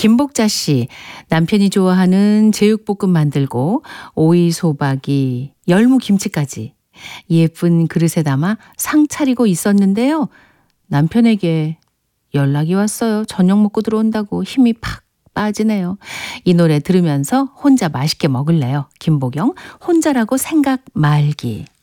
김복자 씨, 남편이 좋아하는 제육볶음 만들고 오이 소박이, 열무 김치까지 예쁜 그릇에 담아 상 차리고 있었는데요. 남편에게 연락이 왔어요. 저녁 먹고 들어온다고. 힘이 팍 빠지네요. 이 노래 들으면서 혼자 맛있게 먹을래요. 김보경, 혼자라고 생각 말기.